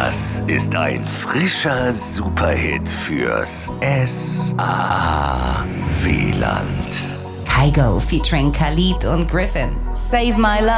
Das ist ein frischer Superhit fürs SAW-Land. Kygo featuring Khalid und Griffin. Save My Love.